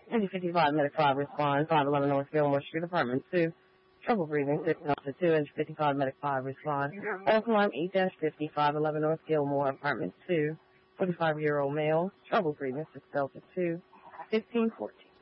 55 Medic 5 respond, 511 North Gilmore Street, Apartment 2. Trouble breathing, 6 to 2, 55 Medic 5 respond. False alarm E-50, 511 North Gilmore, Apartment 2. 45-year-old male, trouble breathing, 6 Delta 2, 1514.